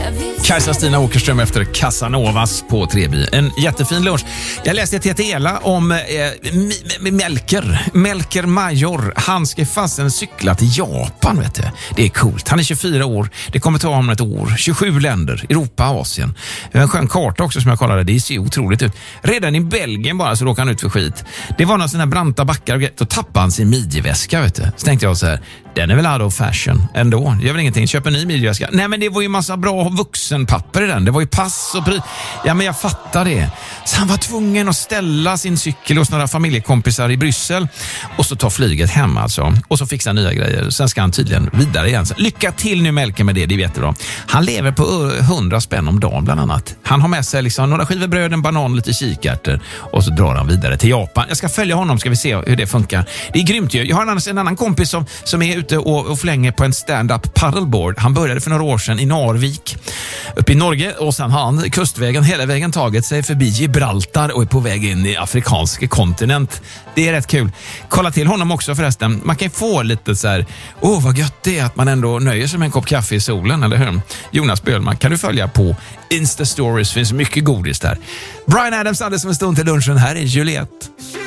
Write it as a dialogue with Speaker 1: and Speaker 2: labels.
Speaker 1: Kajsa Stina Åkerström efter Casanovas på Trebi. En jättefin lunch. Jag läste ett Ela om Melker Major. Han ska fasen cykla till Japan, vet du. Det är coolt. Han är 24 år. Det kommer ta honom ett år. 27 länder. Europa, Asien. En skön karta också som jag kollade. Det ser otroligt ut. Redan i Belgien bara så råkade han ut för skit. Det var några sådana här branta backar. Då tappade han sin midjeväska, vet du. Så tänkte jag så här, den är väl out of fashion ändå. Det gör väl ingenting. Köp en ny midjeväska. Nej, men det var ju massa bra vuxenpapper i den. Det var ju pass och ja, men jag fattar det. Så han var tvungen att ställa sin cykel hos några familjekompisar i Bryssel och så ta flyget hem alltså. Och så fixa nya grejer. Sen ska han tydligen vidare igen. Så lycka till nu Melker med det vet du då. Han lever på 100 spänn om dagen bland annat. Han har med sig liksom några skivor bröd, en banan, lite kikärtor och så drar han vidare till Japan. Jag ska följa honom, ska vi se hur det funkar. Det är grymt ju. Jag har en annan kompis som är ute och flänger på en stand-up paddleboard. Han började för några år sedan i Narvik uppe i Norge och sen har han kustvägen hela vägen tagit sig förbi Gibraltar och är på väg in i afrikanska kontinent. Det är rätt kul. Kolla till honom också förresten. Man kan få lite så här, vad gött det är att man ändå nöjer sig med en kopp kaffe i solen, eller hur? Jonas Böhlman kan du följa på Insta Stories. Finns mycket godis där. Bryan Adams alldeles som en stund till lunchen. Här är Juliette.